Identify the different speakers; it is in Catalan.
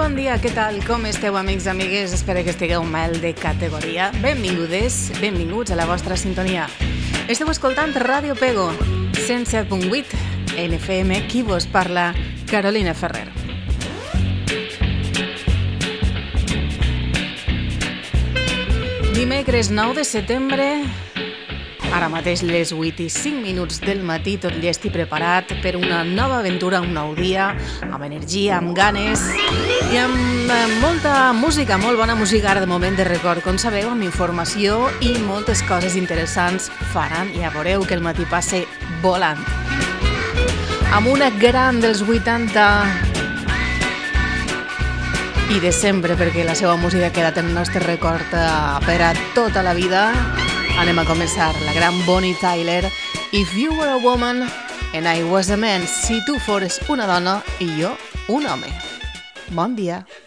Speaker 1: bon dia, què tal? Com esteu, amics, amigues? Espero que estigueu mal de categoria. Benvingudes, benvinguts a la vostra sintonia. Esteu escoltant Ràdio Pego, 107.8 NFM, qui vos parla, Carolina Ferrer. Dimecres 9 de setembre, ara mateix les 8:05 del matí, tot llest i preparat per una nova aventura, un nou dia, amb energia, amb ganes i amb molta música, molt bona música ara de moment de record, com sabeu, amb informació i moltes coses interessants faran, ja veureu que el matí passe volant. Amb una gran dels 80 i de sempre, perquè la seva música ha quedat en el nostre record per a tota la vida. Anem a començar, la gran Bonnie Tyler, If You Were a Woman and I Was a Man, si tu fores una dona i jo un home. Bon dia.